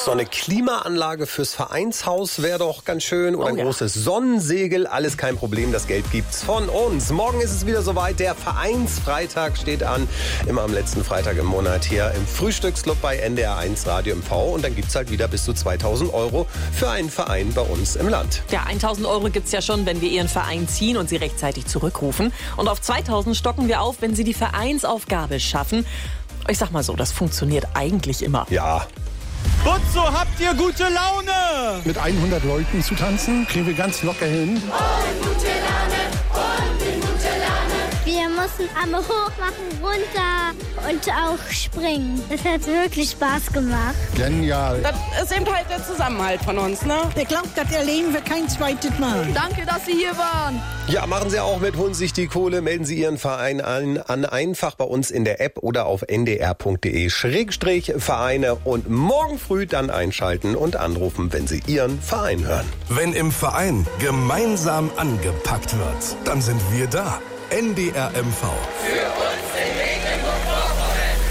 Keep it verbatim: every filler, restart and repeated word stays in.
So eine Klimaanlage fürs Vereinshaus wäre doch ganz schön. Oder ein Oh ja. großes Sonnensegel. Alles kein Problem, das Geld gibt's von uns. Morgen ist es wieder soweit. Der Vereinsfreitag steht an. Immer am letzten Freitag im Monat hier im Frühstücksclub bei N D R eins Radio M V. Und dann gibt's halt wieder bis zu zweitausend Euro für einen Verein bei uns im Land. Ja, tausend Euro gibt's ja schon, wenn wir Ihren Verein ziehen und Sie rechtzeitig zurückrufen. Und auf zweitausend stocken wir auf, wenn Sie die Vereinsaufgabe schaffen. Ich sag mal so, das funktioniert eigentlich immer. Ja. Butzo, habt ihr gute Laune? Mit hundert Leuten zu tanzen, kriegen wir ganz locker hin. Und gute Laune, und in gute Laune. Wir mussten Arme hoch machen, runter und auch springen. Das hat wirklich Spaß gemacht. Genial. Das ist eben halt der Zusammenhalt von uns, ne? Der glaubt, das erleben wir kein zweites Mal. Danke, dass Sie hier waren. Ja, machen Sie auch mit, holen sich die Kohle, melden Sie Ihren Verein an, an einfach bei uns in der App oder auf n d r punkt d e Schrägstrich Vereine und morgen früh dann einschalten und anrufen, wenn Sie Ihren Verein hören. Wenn im Verein gemeinsam angepackt wird, dann sind wir da. N D R M V. Für uns in Mecklenburg.